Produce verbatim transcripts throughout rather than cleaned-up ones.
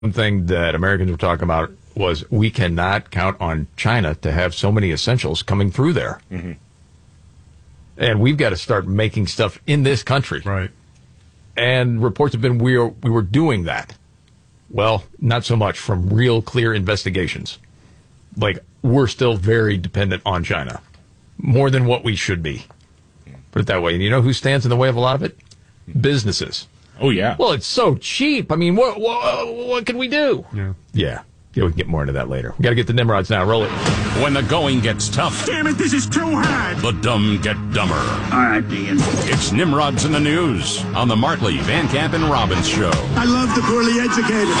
One thing that Americans were talking about was we cannot count on China to have so many essentials coming through there. Mm-hmm. And we've got to start making stuff in this country. Right. And reports have been we, are, we were doing that. Well, not so much from real clear investigations. Like, we're still very dependent on China. More than what we should be. Put it that way. And you know who stands in the way of a lot of it? Businesses. Oh, yeah. Well, it's so cheap. I mean, what what, what can we do? Yeah. Yeah. Yeah, we can get more into that later. We got to get the Nimrods now. Roll it. When the going gets tough, Damn it, this is too hard. the dumb get dumber. All right, Dean. It's Nimrods in the News on the Markley, Van Camp, and Robbins Show. I love the poorly educated.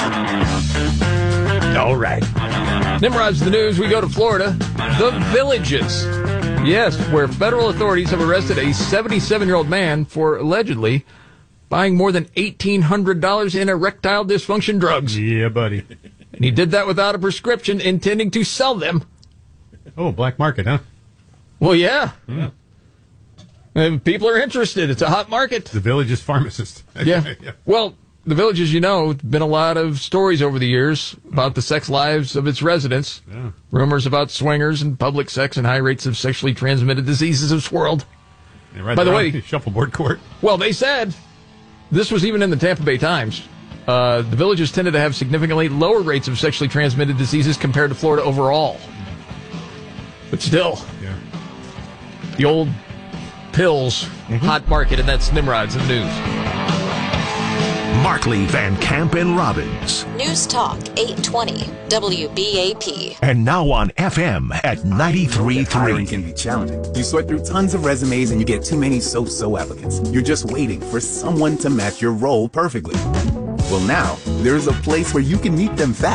All right. Nimrods in the News. We go to Florida. The Villages. Yes, where federal authorities have arrested a seventy-seven-year-old man for allegedly buying more than eighteen hundred dollars in erectile dysfunction drugs. Yeah, buddy. And he did that without a prescription, intending to sell them. Oh, black market, huh? Well, yeah. yeah. And people are interested. It's a hot market. The Village's pharmacist. Yeah. yeah. Well, the Villages, you know, been a lot of stories over the years about the sex lives of its residents. Yeah. Rumors about swingers and public sex and high rates of sexually transmitted diseases have swirled. Yeah, right By the there way- on shuffleboard court. Well, they said, this was even in the Tampa Bay Times, uh, the Villages tended to have significantly lower rates of sexually transmitted diseases compared to Florida overall. But still, Yeah. the old pills, hot market, and that's Nimrods in the News. Markley, Van Camp, and Robbins. News Talk eight twenty W B A P. And now on F M at ninety-three Hiring three. can be challenging. You sort through tons of resumes and you get too many so-so applicants. You're just waiting for someone to match your role perfectly. Well, now, there's a place where you can meet them fast.